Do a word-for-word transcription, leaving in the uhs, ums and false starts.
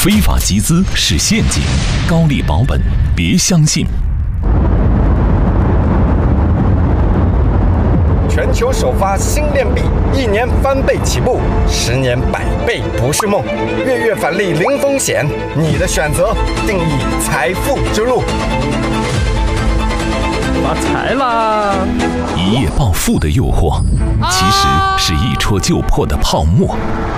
非法集资是陷阱，高利保本别相信。 全球首发新链币，一年翻倍起步，十年百倍不是梦。月月返利零风险，你的选择定义财富之路。 发财啦！ 一夜暴富的诱惑，其实是一戳就破的泡沫。